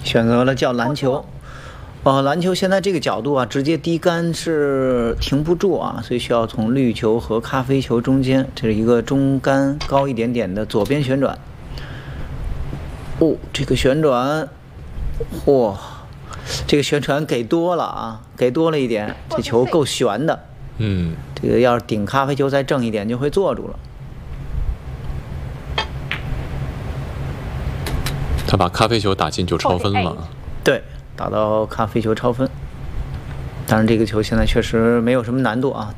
选择了叫篮球。篮球现在这个角度啊，直接低杆是停不住啊，所以需要从绿球和咖啡球中间，这是一个中杆高一点点的左边旋转。这个旋转，这个旋转给多了啊，给多了一点，这球够悬的。这个要是顶咖啡球再正一点，就会坐住了。 他把咖啡球打进就超分了。 对，打到咖啡球超分。当然，这个球现在确实没有什么难度啊。